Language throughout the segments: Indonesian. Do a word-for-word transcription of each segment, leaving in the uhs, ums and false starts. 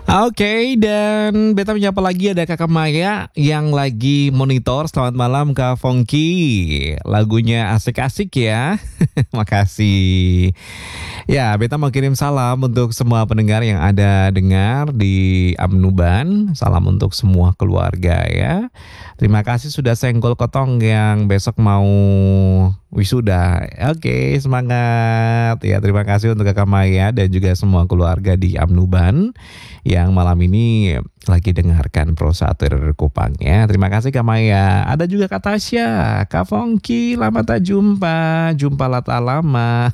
Oke, dan beta menyapa lagi ada Kakak Maya yang lagi monitor. Selamat malam Kak Fongki. Lagunya asik-asik ya. Makasih. Ya, beta mau kirim salam untuk semua pendengar yang ada dengar di Amnuban. Salam untuk semua keluarga ya. Terima kasih sudah senggol kotong yang besok mau wisuda. Oke, semangat. Ya, terima kasih untuk Kakak Maya dan juga semua keluarga di Amnuban yang malam ini lagi dengarkan Prosatur Kupang ya. Terima kasih Kak Maya. Ada juga Kak Tasya, Kak Fongki, lama tak jumpa. Jumpa lata lama.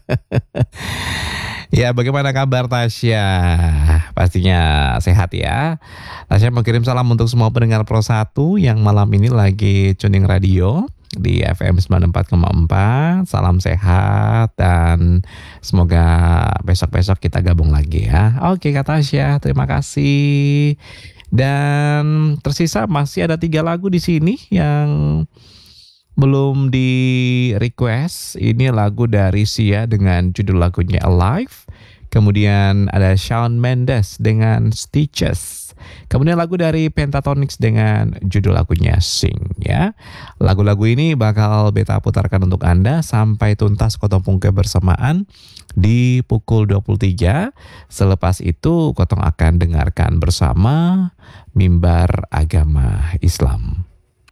Ya, bagaimana kabar Tasya? Pastinya sehat ya. Tasya mau kirim salam untuk semua pendengar Pro satu yang malam ini lagi tuning radio di F M sembilan puluh empat koma empat. Salam sehat dan semoga besok-besok kita gabung lagi ya. Oke Kak Tasya, terima kasih. Dan tersisa masih ada tiga lagu di sini yang belum di request. Ini lagu dari Sia dengan judul lagunya Alive. Kemudian ada Shawn Mendes dengan Stitches. Kemudian lagu dari Pentatonix dengan judul lagunya Sing ya. Lagu-lagu ini bakal beta putarkan untuk Anda sampai tuntas Kotong Pungke bersamaan di pukul dua puluh tiga. Selepas itu Kotong akan dengarkan bersama Mimbar Agama Islam.